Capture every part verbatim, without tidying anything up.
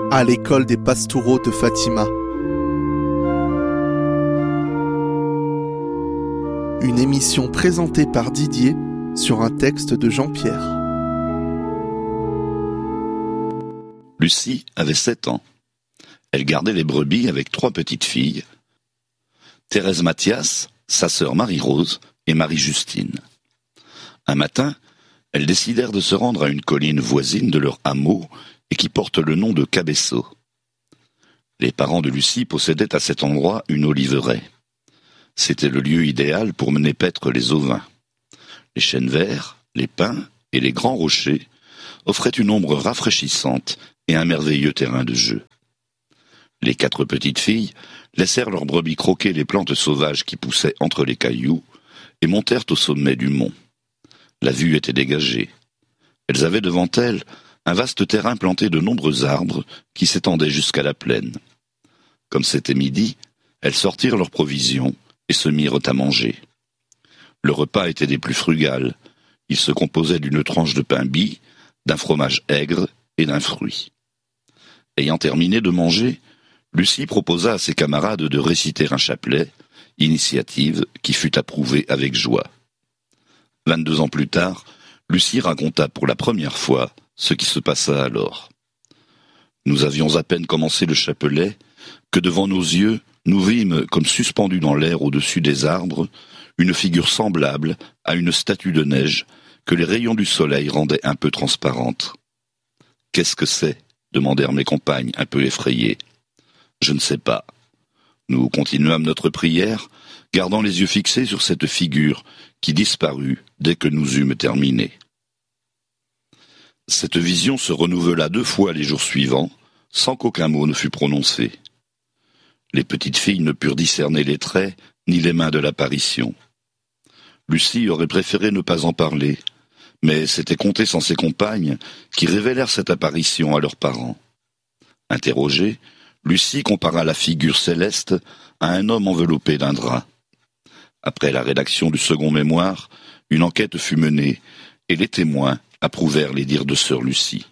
à l'école des Pastoureaux de Fatima. Une émission présentée par Didier sur un texte de Jean-Pierre. Lucie avait sept ans. Elle gardait les brebis avec trois petites filles, Thérèse Mathias, sa sœur Marie-Rose et Marie-Justine. Un matin, elles décidèrent de se rendre à une colline voisine de leur hameau et qui porte le nom de Cabeço. Les parents de Lucie possédaient à cet endroit une oliveraie. C'était le lieu idéal pour mener paître les ovins. Les chênes verts, les pins et les grands rochers offraient une ombre rafraîchissante et un merveilleux terrain de jeu. Les quatre petites filles laissèrent leurs brebis croquer les plantes sauvages qui poussaient entre les cailloux et montèrent au sommet du mont. La vue était dégagée. Elles avaient devant elles un vaste terrain planté de nombreux arbres qui s'étendaient jusqu'à la plaine. Comme c'était midi, elles sortirent leurs provisions et se mirent à manger. Le repas était des plus frugales. Il se composait d'une tranche de pain bis, d'un fromage aigre et d'un fruit. Ayant terminé de manger, Lucie proposa à ses camarades de réciter un chapelet, initiative qui fut approuvée avec joie. Vingt-deux ans plus tard, Lucie raconta pour la première fois ce qui se passa alors. Nous avions à peine commencé le chapelet que devant nos yeux, nous vîmes, comme suspendue dans l'air au-dessus des arbres, une figure semblable à une statue de neige que les rayons du soleil rendaient un peu transparente. « Qu'est-ce que c'est ?» demandèrent mes compagnes, un peu effrayées. « Je ne sais pas. » Nous continuâmes notre prière, gardant les yeux fixés sur cette figure qui disparut dès que nous eûmes terminé. Cette vision se renouvela deux fois les jours suivants, sans qu'aucun mot ne fût prononcé. Les petites filles ne purent discerner les traits ni les mains de l'apparition. Lucie aurait préféré ne pas en parler, mais c'était compté sans ses compagnes qui révélèrent cette apparition à leurs parents. Interrogée, Lucie compara la figure céleste à un homme enveloppé d'un drap. Après la rédaction du second mémoire, une enquête fut menée et les témoins approuvèrent les dires de sœur Lucie.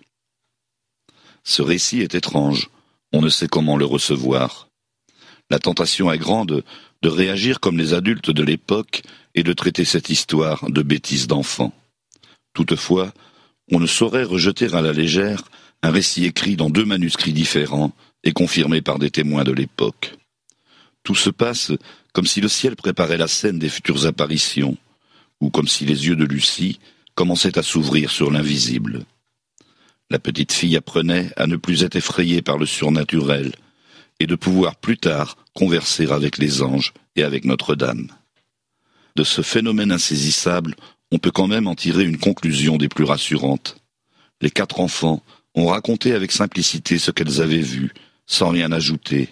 Ce récit est étrange, on ne sait comment le recevoir. La tentation est grande de réagir comme les adultes de l'époque et de traiter cette histoire de bêtises d'enfants. Toutefois, on ne saurait rejeter à la légère un récit écrit dans deux manuscrits différents et confirmé par des témoins de l'époque. Tout se passe comme si le ciel préparait la scène des futures apparitions, ou comme si les yeux de Lucie commençaient à s'ouvrir sur l'invisible. La petite fille apprenait à ne plus être effrayée par le surnaturel, et de pouvoir plus tard converser avec les anges et avec Notre-Dame. De ce phénomène insaisissable, on peut quand même en tirer une conclusion des plus rassurantes. Les quatre enfants ont raconté avec simplicité ce qu'elles avaient vu, sans rien ajouter.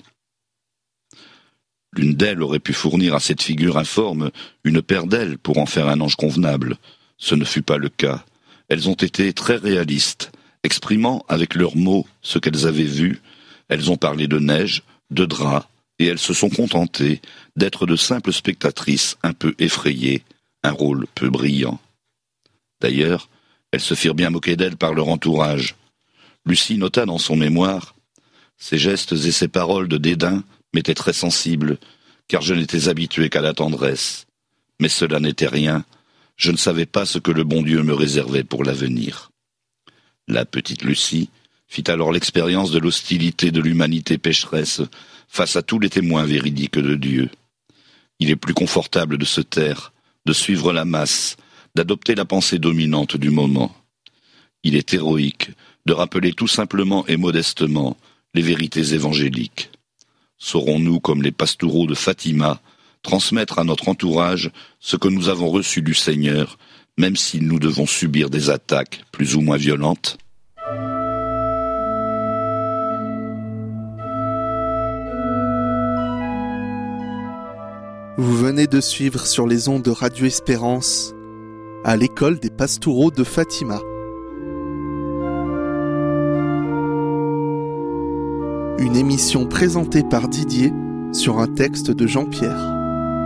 L'une d'elles aurait pu fournir à cette figure informe une paire d'ailes pour en faire un ange convenable. Ce ne fut pas le cas. Elles ont été très réalistes, exprimant avec leurs mots ce qu'elles avaient vu. Elles ont parlé de neige, de draps, et elles se sont contentées d'être de simples spectatrices un peu effrayées, un rôle peu brillant. D'ailleurs, elles se firent bien moquer d'elles par leur entourage. Lucie nota dans son mémoire « Ses gestes et ses paroles de dédain m'étaient très sensibles, car je n'étais habitué qu'à la tendresse. Mais cela n'était rien, je ne savais pas ce que le bon Dieu me réservait pour l'avenir. » La petite Lucie fit alors l'expérience de l'hostilité de l'humanité pécheresse face à tous les témoins véridiques de Dieu. Il est plus confortable de se taire, de suivre la masse, d'adopter la pensée dominante du moment. Il est héroïque de rappeler tout simplement et modestement les vérités évangéliques. Saurons-nous, comme les Pastoureaux de Fatima, transmettre à notre entourage ce que nous avons reçu du Seigneur, même si nous devons subir des attaques plus ou moins violentes ? Vous venez de suivre sur les ondes de Radio Espérance à l'école des Pastoureaux de Fatima. Une émission présentée par Didier sur un texte de Jean-Pierre.